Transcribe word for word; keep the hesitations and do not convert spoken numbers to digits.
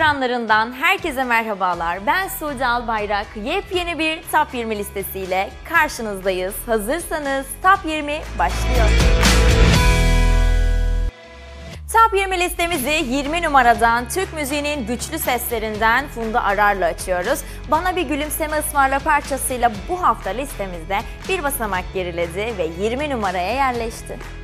ekranlarından herkese merhabalar. Ben Sude Albayrak. Yepyeni bir Top yirmi listesiyle karşınızdayız. Hazırsanız Top yirmi başlıyor. Top yirmi listemizi yirmi numaradan Türk müziğinin güçlü seslerinden Funda Arar'la açıyoruz. Bana bir gülümseme ısmarla parçasıyla bu hafta listemizde bir basamak geriledi ve yirmi numaraya yerleşti.